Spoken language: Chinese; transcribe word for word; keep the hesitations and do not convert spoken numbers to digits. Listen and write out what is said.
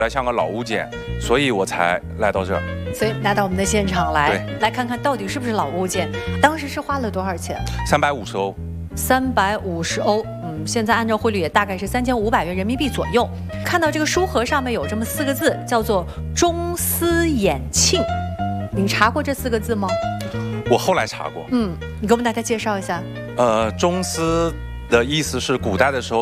来像个老物件，所以我才来到这儿。 所以来到我们的现场来， 对， 来看看到底是不是老物件。当时是花了多少钱？ 三百五十欧。 三百五十欧，嗯，现在按照汇率也大概是三千五百元人民币左右。看到这个书盒上面有这么四个字，叫做“中斯衍庆”，您查过这四个字吗？ 我后来查过。 嗯，你给我们大家介绍一下。 呃，中斯的意思是古代的时候